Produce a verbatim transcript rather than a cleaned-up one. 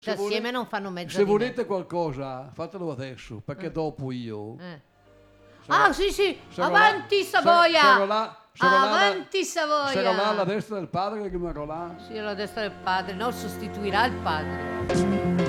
Se assieme vole- non fanno mezza Se di volete qualcosa, fatelo adesso, perché Eh. dopo io... me. Eh. sarò- Ah, sì, sì, sarò avanti là- Savoia! sarò- sarò là- sarò là alla- Avanti Savoia! Sarò là alla destra del padre che rimarrò là. Sì, alla destra del padre, no, sostituirà il padre.